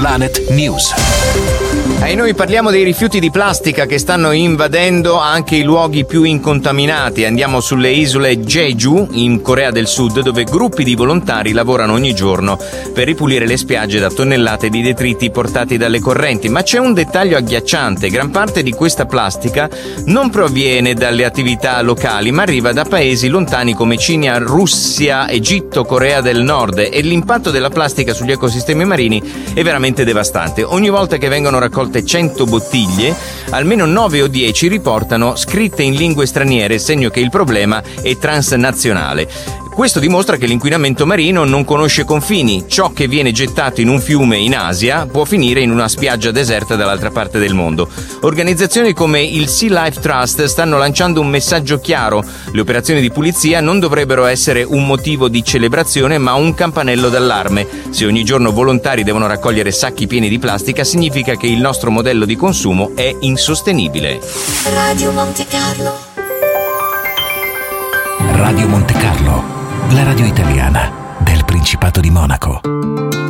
Planet News. E noi parliamo dei rifiuti di plastica che stanno invadendo anche i luoghi più incontaminati. Andiamo sulle isole Jeju, in Corea del Sud, dove gruppi di volontari lavorano ogni giorno per ripulire le spiagge da tonnellate di detriti portati dalle correnti. Ma c'è un dettaglio agghiacciante: gran parte di questa plastica non proviene dalle attività locali, ma arriva da paesi lontani come Cina, Russia, Egitto, Corea del Nord, e l'impatto della plastica sugli ecosistemi marini è veramente devastante. Ogni volta che vengono raccolte 100 bottiglie, almeno 9 o 10 riportano scritte in lingue straniere, segno che il problema è transnazionale. Questo dimostra che l'inquinamento marino non conosce confini. Ciò che viene gettato in un fiume in Asia può finire in una spiaggia deserta dall'altra parte del mondo. Organizzazioni come il Sea Life Trust stanno lanciando un messaggio chiaro: le operazioni di pulizia non dovrebbero essere un motivo di celebrazione, ma un campanello d'allarme. Se ogni giorno volontari devono raccogliere sacchi pieni di plastica, significa che il nostro modello di consumo è insostenibile. Radio Monte Carlo. Radio Monte Carlo, la radio italiana del Principato di Monaco.